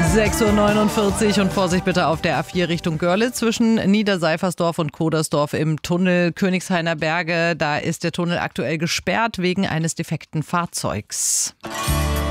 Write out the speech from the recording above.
6:49 Uhr und Vorsicht bitte auf der A4 Richtung Görlitz zwischen Niederseifersdorf und Kodersdorf im Tunnel Königshainer Berge. Da ist der Tunnel aktuell gesperrt wegen eines defekten Fahrzeugs.